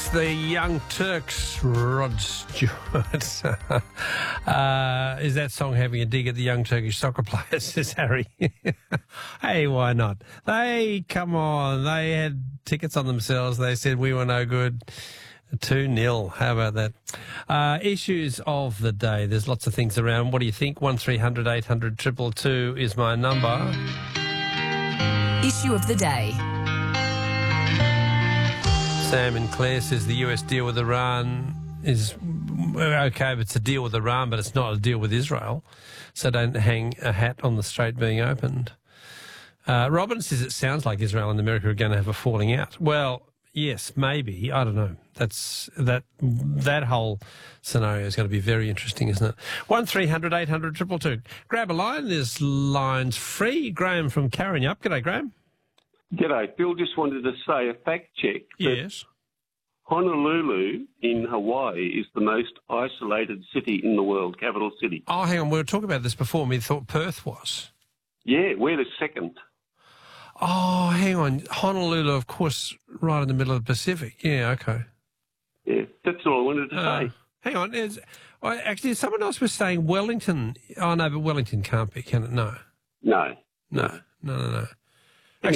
It's the Young Turks, Rod Stewart. Is that song having a dig at the young Turkish soccer players, says Harry? Hey, why not? Come on, they had tickets on themselves. They said we were no good. 2-0. How about that? Issues of the day. There's lots of things around. What do you think? 1300 800 222 is my number. Issue of the day. Sam and Claire says the US deal with Iran is okay, but it's a deal with Iran, but it's not a deal with Israel. So don't hang a hat on the strait being opened. Robin says it sounds like Israel and America are going to have a falling out. Well, yes, maybe. I don't know. That whole scenario is going to be very interesting, isn't it? 1300 800 222. Grab a line. There's lines free. Graham from Karrinyup. G'day, Graham. G'day. Bill just wanted to say a fact check. Yes. Honolulu in Hawaii is the most isolated city in the world, capital city. Oh, hang on. We were talking about this before and we thought Perth was. Yeah, we're the second. Oh, hang on. Honolulu, of course, right in the middle of the Pacific. Yeah, okay. Yeah, that's all I wanted to say. Hang on. Actually, someone else was saying Wellington. Oh, no, but Wellington can't be, can it? No. No. No.